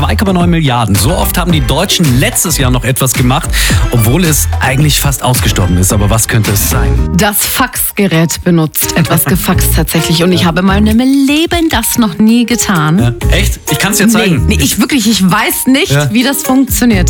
2,9 Milliarden. So oft haben die Deutschen letztes Jahr noch etwas gemacht, obwohl es eigentlich fast ausgestorben ist. Aber was könnte es sein? Das Faxgerät benutzt. Etwas gefaxt tatsächlich. Und ich habe in meinem Leben das noch nie getan. Ja. Echt? Ich kann es dir zeigen. Nee, ich weiß nicht, wie das funktioniert.